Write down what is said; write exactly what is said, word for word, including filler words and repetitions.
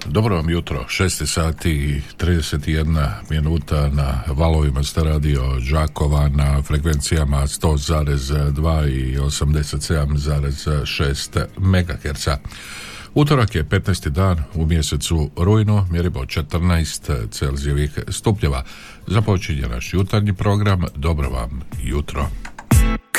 Dobro vam jutro, šest sati i trideset jedna minuta na valovima ste radio Đakova na frekvencijama sto zarez dva i osamdeset sedam zarez šest megaherca. Utorak je petnaesti dan u mjesecu rujnu, mjerimo četrnaest Celzijevih stupnjeva. Započinje naš jutarnji program. Dobro vam jutro.